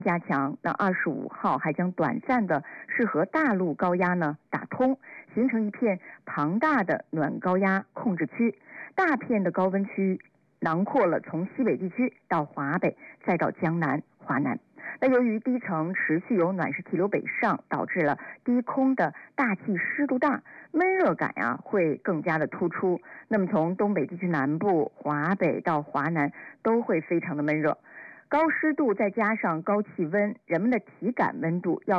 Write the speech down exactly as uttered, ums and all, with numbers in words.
加强。那二十五号还将短暂的是和大陆高压呢打通，形成一片庞大的暖高压控制区，大片的高温区囊括了从西北地区到华北，再到江南、华南。那由于低层持续有暖湿气流北上，导致了低空的大气湿度大，闷热感啊会更加的突出。那么从东北地区南部、华北到华南都会非常的闷热，高湿度再加上高气温，人们的体感温度要